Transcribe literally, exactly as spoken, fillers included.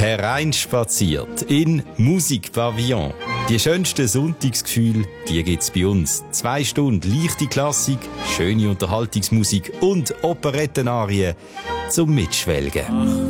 hereinspaziert in Musikpavillon. Die schönsten Sonntagsgefühle, die gibt's bei uns. Zwei Stunden leichte Klassik, schöne Unterhaltungsmusik und Operettenarien zum Mitschwelgen.